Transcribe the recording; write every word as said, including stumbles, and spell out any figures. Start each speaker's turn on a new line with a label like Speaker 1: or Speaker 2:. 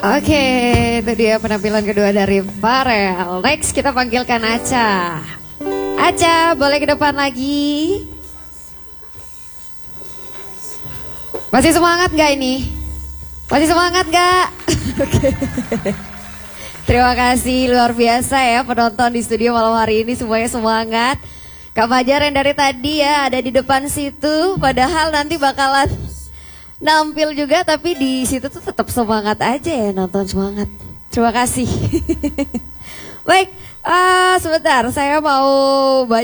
Speaker 1: Oke, itu dia penampilan kedua dari Farel. Next kita panggilkan Aca. Aca, boleh ke depan lagi? Masih semangat gak ini? Masih semangat gak? Oke. Terima kasih luar biasa ya penonton di studio malam hari ini, semuanya semangat. Kak Fajar yang dari tadi ya ada di depan situ, padahal nanti bakalan nampil juga, tapi di situ tuh tetap semangat aja ya, nonton semangat. Terima kasih. Baik, uh, sebentar saya mau baca.